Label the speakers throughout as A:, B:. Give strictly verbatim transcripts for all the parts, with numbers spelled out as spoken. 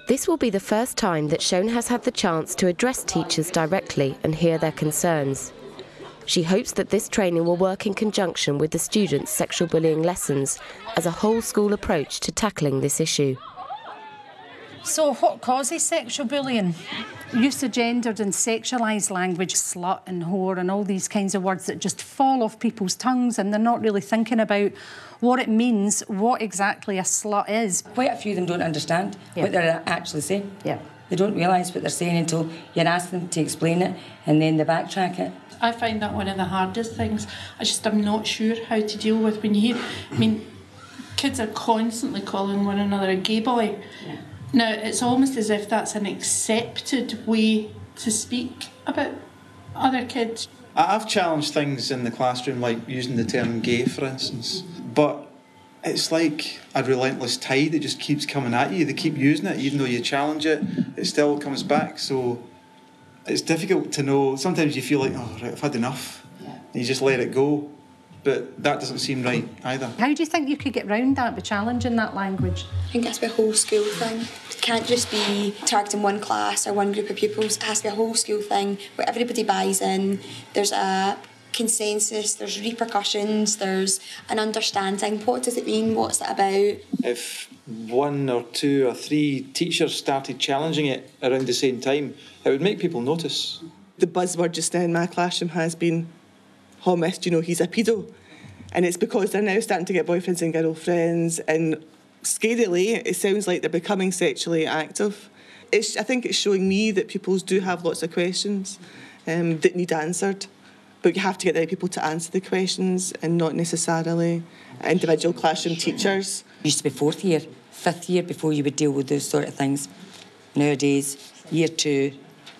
A: This will be the first time that Siôn has had the chance to address teachers directly and hear their concerns. She hopes that this training will work in conjunction with the students' sexual bullying lessons as a whole-school approach to tackling this issue.
B: So what causes sexual bullying? Use of gendered and sexualised language, slut and whore and all these kinds of words that just fall off people's tongues and they're not really thinking about what it means, what exactly a slut is.
C: Quite a few of them don't understand
B: yeah.
C: what they're actually saying.
B: Yeah.
C: They don't realise what they're saying until you ask them to explain it and then they backtrack it.
D: I find that one of the hardest things. I just am not sure how to deal with when you hear, I mean, kids are constantly calling one another a gay boy. Yeah. Now, it's almost as if that's an accepted way to speak about other kids.
E: I've challenged things in the classroom, like using the term gay, for instance, but it's like a relentless tide that just keeps coming at you. They keep using it, even though you challenge it, it still comes back. So it's difficult to know. Sometimes you feel like, oh, right, I've had enough. Yeah. And you just let it go. But that doesn't seem right either.
B: How do you think you could get round that by challenging that language?
F: I think it has to be a whole school thing. It can't just be targeting one class or one group of pupils. It has to be a whole school thing where everybody buys in. There's a consensus, there's repercussions, there's an understanding. What does it mean? What's it about?
E: If one or two or three teachers started challenging it around the same time, it would make people notice.
G: The buzzword just now in my classroom has been, oh, missed, you know, he's a pedo. And it's because they're now starting to get boyfriends and girlfriends, and scarily, it sounds like they're becoming sexually active. It's, I think it's showing me that pupils do have lots of questions um, that need answered, but you have to get the right people to answer the questions and not necessarily individual classroom teachers.
C: It used to be fourth year, fifth year before you would deal with those sort of things. Nowadays, year two,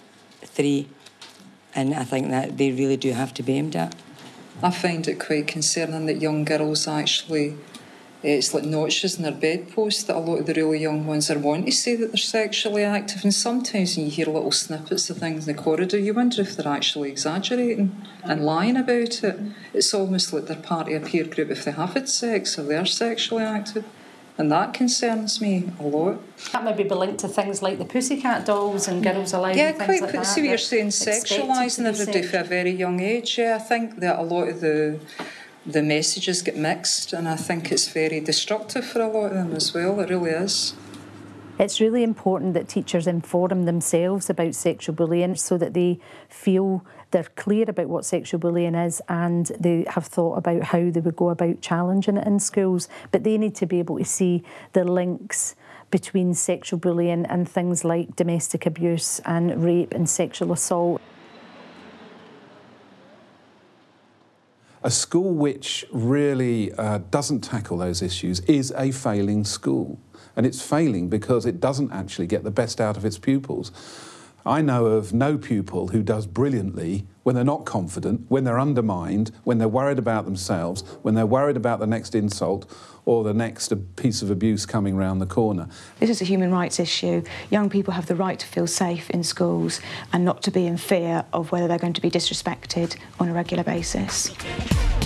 C: three, and I think that they really do have to be aimed at.
H: I find it quite concerning that young girls actually, it's like notches in their bedposts that a lot of the really young ones are wanting to say that they're sexually active, and sometimes when you hear little snippets of things in the corridor, you wonder if they're actually exaggerating and lying about it. It's almost like they're part of a peer group if they have had sex or they're sexually active. And that concerns me a lot.
B: That maybe be linked to things like the Pussycat Dolls and Girls Aloud.
H: Yeah,
B: and things
H: quite.
B: like that,
H: See what you're saying, sexualising everybody from a very young age. Yeah, I think that a lot of the the messages get mixed, and I think it's very destructive for a lot of them as well. It really is.
B: It's really important that teachers inform themselves about sexual bullying so that they feel they're clear about what sexual bullying is and they have thought about how they would go about challenging it in schools. But they need to be able to see the links between sexual bullying and things like domestic abuse and rape and sexual assault.
I: A school which really uh, doesn't tackle those issues is a failing school. And it's failing because it doesn't actually get the best out of its pupils. I know of no pupil who does brilliantly when they're not confident, when they're undermined, when they're worried about themselves, when they're worried about the next insult or the next piece of abuse coming round the corner.
J: This is a human rights issue. Young people have the right to feel safe in schools and not to be in fear of whether they're going to be disrespected on a regular basis.